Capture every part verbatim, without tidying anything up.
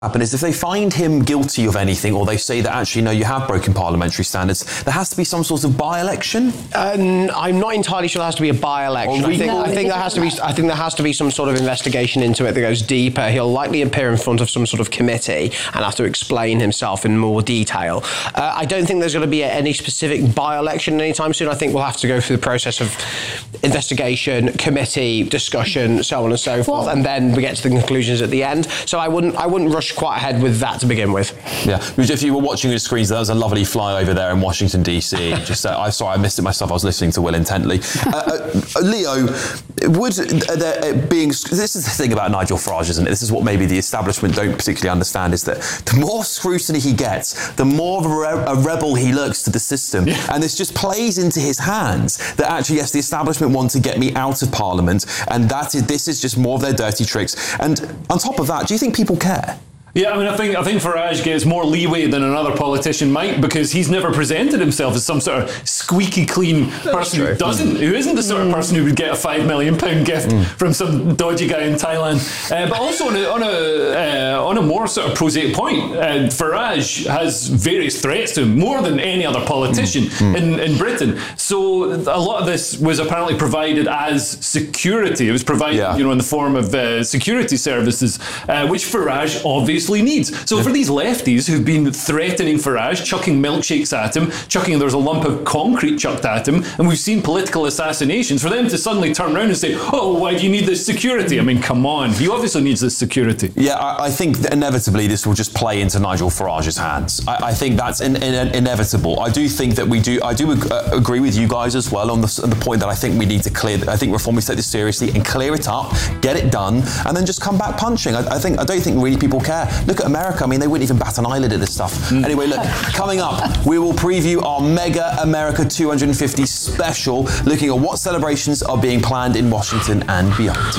happen is if they find him guilty of anything, or they say that actually, no, you have broken parliamentary standards, there has to be some sort of by-election? Um, I'm not entirely sure there has to be a by-election. I think, no, I think there has to be. I think there has to be some sort of investigation into it that goes deeper. He'll likely appear in front of some sort of committee and have to explain himself in more detail. Uh, I don't think there's going to be any specific by-election anytime soon. I think we'll have to go through the process of investigation, committee, discussion, so on and so forth, and then we get to the conclusions at the end. So I wouldn't. I wouldn't rush quite ahead with that to begin with. Yeah, if you were watching your screens, there was a lovely flyover there in Washington D C. Just, uh, I sorry, I missed it myself. I was listening to Will intently. Uh, uh, Leo, would uh, there being this is the thing about Nigel Farage, isn't it? This is what maybe the establishment don't particularly understand, is that the more scrutiny he gets, the more of a, re- a rebel he looks to the system, yeah. and this just plays into his hands. That actually, yes, the establishment want to get me out of Parliament, and that is this is just more of their dirty tricks. And on top of that, do you think people care? Yeah, I mean, I think I think Farage gets more leeway than another politician might, because he's never presented himself as some sort of squeaky clean That's person true. who doesn't, who isn't the sort mm. of person who would get a five million pound gift mm. from some dodgy guy in Thailand. Uh, but also on a on a, uh, on a more sort of prosaic point, uh, Farage has various threats to him, more than any other politician mm. in in Britain. So a lot of this was apparently provided as security. It was provided, yeah. you know, in the form of uh, security services, uh, which Farage obviously needs. So yeah. for these lefties who've been threatening Farage, chucking milkshakes at him, chucking there's a lump of concrete chucked at him, and we've seen political assassinations, for them to suddenly turn around and say, oh, why do you need this security? I mean, come on. He obviously needs this security. Yeah, I, I think that inevitably this will just play into Nigel Farage's hands. I, I think that's in, in, inevitable. I do think that we do, I do ag- uh, agree with you guys as well on the, on the point that I think we need to clear, I think Reformists take this seriously and clear it up, get it done, and then just come back punching. I, I think, I don't think really people care. Look at America. I mean, they wouldn't even bat an eyelid at this stuff. Mm. Anyway, look, coming up, we will preview our Mega America two hundred fifty special, looking at what celebrations are being planned in Washington and beyond.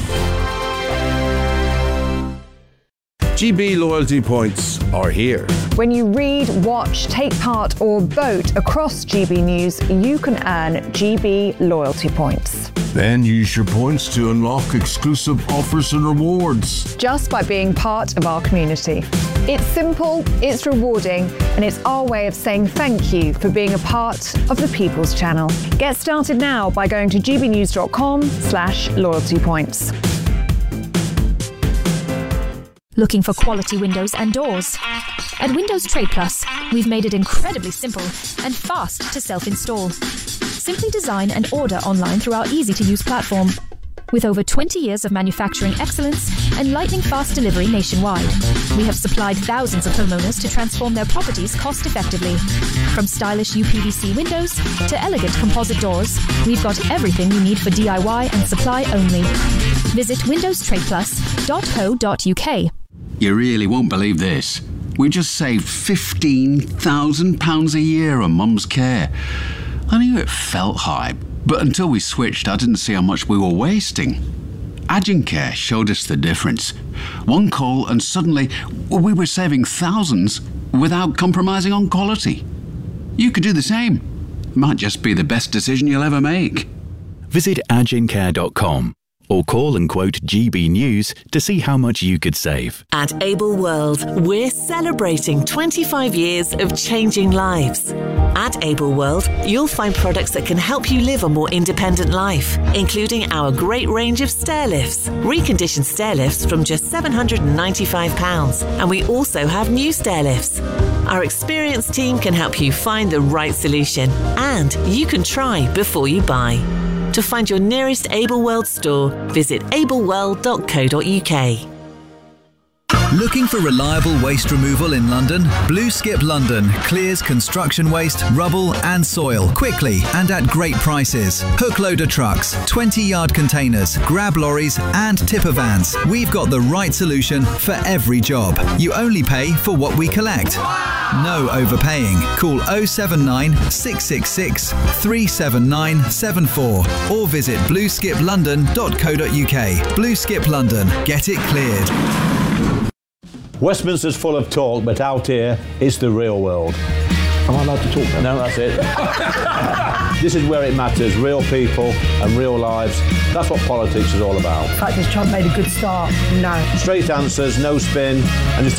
G B loyalty points are here. When you read, watch, take part or vote across G B News, you can earn G B loyalty points. Then use your points to unlock exclusive offers and rewards. Just by being part of our community. It's simple, it's rewarding, and it's our way of saying thank you for being a part of the People's Channel. Get started now by going to gbnews.com slash loyalty points. Looking for quality windows and doors? At Windows Trade Plus, we've made it incredibly simple and fast to self-install. Simply design and order online through our easy-to-use platform. With over twenty years of manufacturing excellence and lightning-fast delivery nationwide, we have supplied thousands of homeowners to transform their properties cost-effectively. From stylish U P V C windows to elegant composite doors, we've got everything you need for D I Y and supply only. Visit windows trade plus dot co dot uk. You really won't believe this. We just saved fifteen thousand pounds a year on Mum's care. I knew it felt high, but until we switched, I didn't see how much we were wasting. Agencare showed us the difference. One call and suddenly we were saving thousands without compromising on quality. You could do the same. It might just be the best decision you'll ever make. Visit agencare dot com or call and quote G B News to see how much you could save. At Able World, we're celebrating twenty-five years of changing lives. At Able World, you'll find products that can help you live a more independent life, including our great range of stair lifts, reconditioned stair lifts from just seven hundred ninety-five pounds, and we also have new stair lifts. Our experienced team can help you find the right solution, and you can try before you buy. To find your nearest Able World store, visit able world dot co dot uk. Looking for reliable waste removal in London? Blue Skip London clears construction waste, rubble and soil quickly and at great prices. Hook loader trucks, twenty yard containers, grab lorries and tipper vans. We've got the right solution for every job. You only pay for what we collect. No overpaying. Call oh seven nine, six six six, three seven nine seven four or visit blue skip london dot co dot uk. Blue Skip London. Get it cleared. Westminster's full of talk, but out here, it's the real world. Am I allowed to talk now? No, that's it. This is where it matters, real people and real lives. That's what politics is all about. In fact, has Trump made a good start? No. Straight answers, no spin, and just